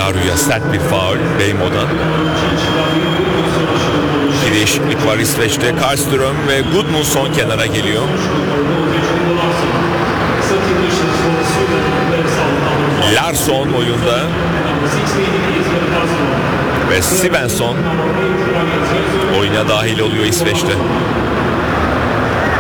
Laru'ya sert bir faul Beymo'dan. İki değişiklik var İsveç'te. Karlström ve Gudmundsson kenara geliyor. Larsson oyunda ve Svensson oyuna dahil oluyor İsveç'te.